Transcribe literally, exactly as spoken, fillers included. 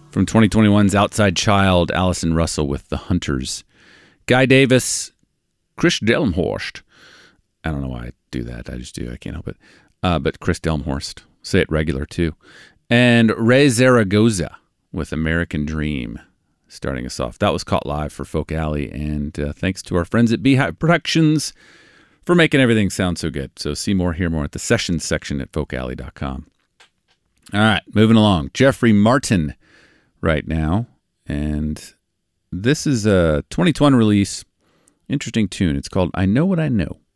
From twenty twenty-one's Outside Child, Allison Russell with The Hunters. Guy Davis, Chris Delmhorst. I don't know why I do that. I just do. I can't help it. Uh, but Chris Delmhorst. Say it regular, too. And Ray Zaragoza with American Dream, starting us off. That was caught live for Folk Alley. And uh, thanks to our friends at Beehive Productions for making everything sound so good. So see more, hear more at the sessions section at folk alley dot com. All right, moving along. Jeffrey Martin right now. And this is a twenty twenty release. Interesting tune. It's called I Know What I Know.